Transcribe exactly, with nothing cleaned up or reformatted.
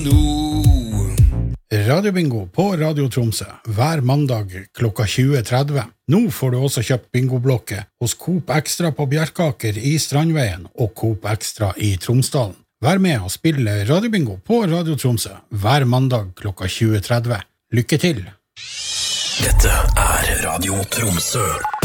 bingo! Radiobingo på Radio Tromsø hver mandag klokka tjue tretti. Nå får du også kjøpt bingoblokke hos Coop Extra på Bjerkaker i Strandveien og Coop Extra i Tromsdalen. Vær med og spille Radiobingo på Radio Tromsø hver mandag klokka tjue tretti. Lykke til! Dette er Radio Tromsø.